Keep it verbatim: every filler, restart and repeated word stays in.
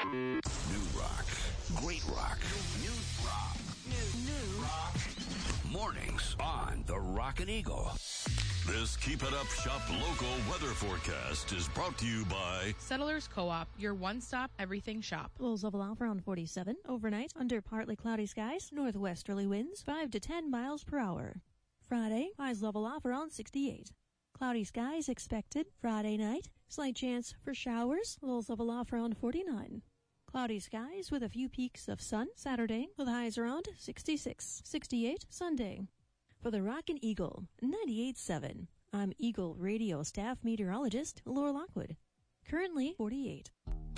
New rock. Great rock. New rock. New, new rock. Mornings on the Rockin' Eagle. This Keep It Up Shop local weather forecast is brought to you by Settlers Co-op, your one-stop everything shop. Lows level off around forty-seven. Overnight, under partly cloudy skies, northwesterly winds five to ten miles per hour. Friday, highs level off around sixty-eight. Cloudy skies expected. Friday night, slight chance for showers. Lows level off around forty-nine. Cloudy skies with a few peaks of sun. Saturday, with highs around sixty-six. sixty-eight Sunday. For the Rockin' Eagle, ninety-eight point seven. I'm Eagle Radio staff meteorologist Laura Lockwood. Currently forty-eight.